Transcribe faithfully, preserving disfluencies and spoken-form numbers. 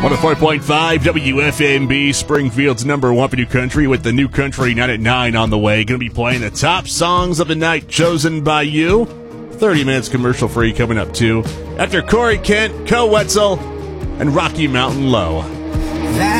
one oh four point five W F M B, Springfield's number one for New Country, with the New Country Night at nine on the way. Going to be playing the top songs of the night chosen by you. thirty minutes commercial free coming up too. After Corey Kent, Co Wetzel, and Rocky Mountain Low.